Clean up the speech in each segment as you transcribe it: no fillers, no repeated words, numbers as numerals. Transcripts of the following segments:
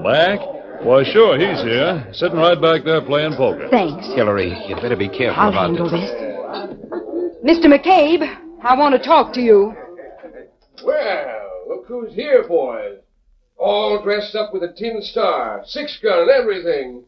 Back? Why, sure, he's here. Sitting right back there playing poker. Thanks. Hillary, you'd better be careful I'll about handle this. Mr. McCabe, I want to talk to you. Well, look who's here, boys. All dressed up with a tin star, 6-gun and everything.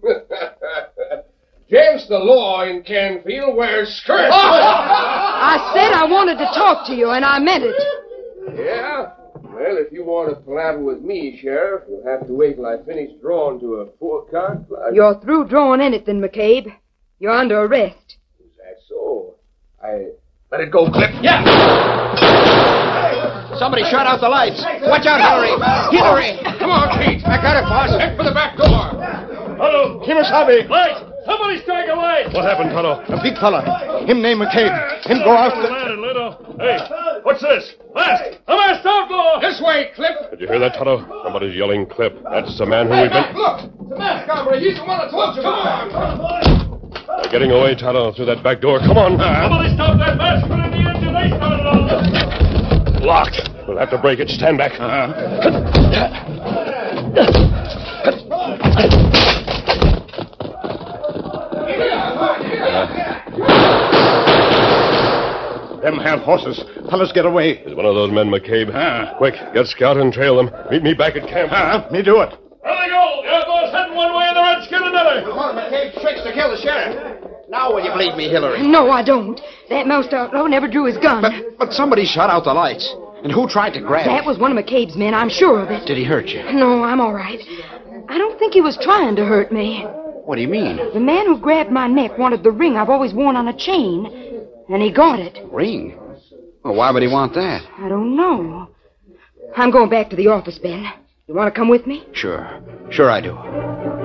Against the law in Canfield wears skirts. I said I wanted to talk to you, and I meant it. Yeah? Well, if you want to palaver with me, Sheriff, you'll have to wait till I finish drawing to a 4-card flush. You're through drawing anything, McCabe. You're under arrest. Is that so? Let it go, Clip. Yeah! Somebody shut out the lights. Watch out, Hillary. Hillary! Come on, Pete. I got it, boss. Head for the back door. Hello, Kimasabi. Light! Somebody strike a light! What happened, Tonto? A big fella. Him name McCabe. Him go out the... Man and Lito. Hey, what's this? Mask! A masked outlaw! This way, Clip. Did you hear that, Tonto? Somebody's yelling Clip. That's the man who we've been... Look! The mask hombre. He's the one I told you about. They're getting away, Tonto, through that back door. Come on. Somebody stop that mask. Put in the engine. They started all. Locked. We'll have to break it. Stand back. Them have horses. Fellas get away. There's one of those men, McCabe. Quick, get Scout and trail them. Meet me back at camp. Me do it. There they go. The outlaws heading one way and the Redskin another. Come on, McCabe. Tricks to kill the sheriff. Now will you believe me, Hillary? No, I don't. That most outlaw never drew his gun. But somebody shot out the lights. And who tried to grab That him? was one of McCabe's men, I'm sure of it. Did he hurt you? No, I'm all right. I don't think he was trying to hurt me. What do you mean? The man who grabbed my neck wanted the ring I've always worn on a chain, and he got it. Ring? Well, why would he want that? I don't know. I'm going back to the office, Ben. You want to come with me? Sure I do.